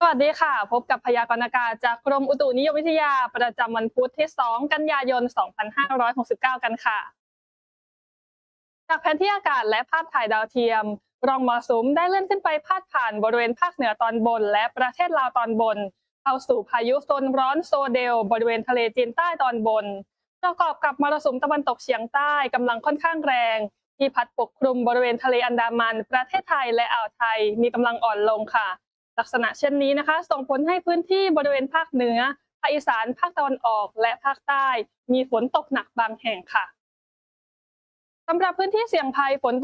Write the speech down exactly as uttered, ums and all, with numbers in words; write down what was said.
สวัสดีค่ะพบกับพยากรณ์อากาศจากกรมอุตุนิยมวิทยาประจำวันพุธที่สองกันยายนสองพันห้าร้อยหกสิบเก้ากันค่ะจากแผนที่อากาศและภาพถ่ายดาวเทียมร่องมรสุมได้เลื่อนขึ้นไปพาดผ่านบริเวณภาคเหนือตอนบนและประเทศลาวตอนบนเข้าสู่พายุโซนร้อนโซเดลบริเวณทะเลจีนใต้ตอนบนประกอบกับมรสุมตะวันตกเฉียงใต้กำลังค่อนข้างแรงที่พัดปกคลุมบริเวณทะเลอันดามันประเทศไทยและอ่าวไทยมีกำลังอ่อนลงค่ะ ลักษณะเช่นนี้นะคะส่งผลให้พื้นที่บริเวณภาคเหนือภาคอีสานภาคตะวันออกและภาคใต้มีฝนตกหนักบางแห่งค่ะสำหรับพื้นที่เสี่ยงภัยฝน